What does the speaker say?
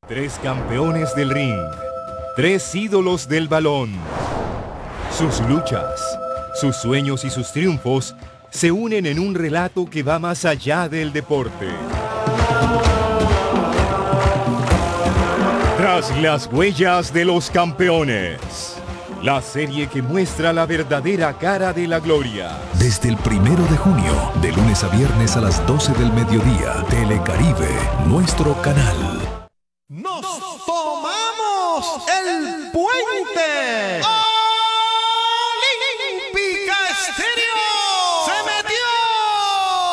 Tres campeones del ring, tres ídolos del balón. Sus luchas, sus sueños y sus triunfos se unen en un relato que va más allá del deporte. Tras las huellas de los campeones, la serie que muestra la verdadera cara de la gloria. Desde el 1 de junio, de lunes a viernes a las 12 del mediodía, Telecaribe, nuestro canal. ¡Nos tomamos el puente! ¡Oh!